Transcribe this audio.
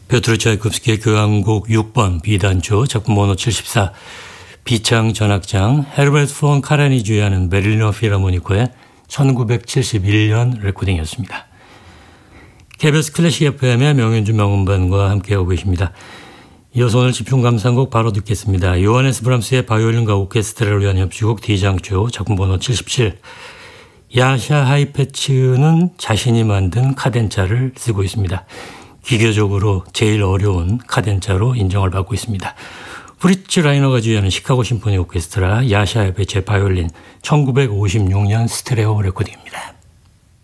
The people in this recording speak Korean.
페트르 차이콥스키의 교향곡 6번 B단조 작품 번호 74 비창 전악장 헤르베르트 폰 카란이 주의하는 베를리너 필하모니코의 1971년 레코딩이었습니다. KBS 클래식 FM의 명연주 명음반과 함께하고 계십니다. 이어서 오늘 집중 감상곡 바로 듣겠습니다. 요하네스 브람스의 바이올린과 오케스트라를 위한 협주곡 D장조 작품 번호 77 야샤 하이페츠는 자신이 만든 카덴자를 쓰고 있습니다. 기교적으로 제일 어려운 카덴자로 인정을 받고 있습니다. 프리츠 라이너가 주의하는 시카고 심포니 오케스트라 야샤 하이페츠의 바이올린 1956년 스테레오 레코딩입니다.